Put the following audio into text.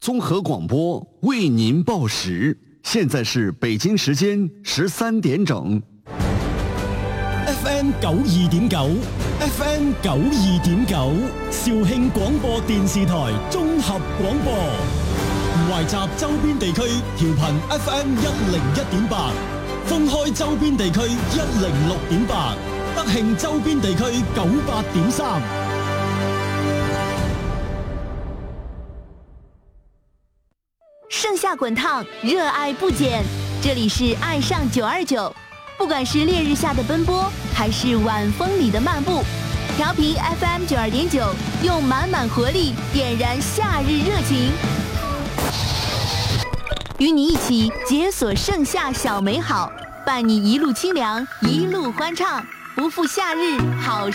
综合广播为您报时，现在是北京時間13點整。 FM 92.9 ，FM 92.9，肇慶廣播電視台綜合廣播，懷集周邊地區調頻 FM 101.8，封開周邊地區106.8，德慶周邊地區98.3。 盛夏滾燙，熱愛不減。這裡是愛上929，不管是烈日下的奔波，還是晚風裡的漫步，調頻 FM 92.9，用滿滿活力點燃夏日熱情，與你一起解鎖盛夏小美好，伴你一路清涼，一路歡暢，不負夏日好。